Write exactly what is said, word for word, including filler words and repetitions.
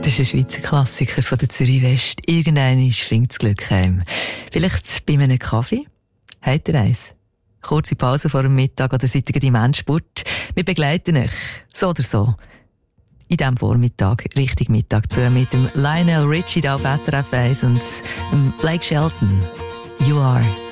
Das ist ein Schweizer Klassiker von der Zürich West. Irgendwann fängt das Glück heim. Vielleicht bei einem Kaffee? Habt ihr eins? Kurze Pause vor dem Mittag oder seid ihr im Endspurt? Wir begleiten euch, so oder so, in diesem Vormittag, richtig Mittag zu, mit dem Lionel Richie da auf S R F eins und dem Blake Shelton. You are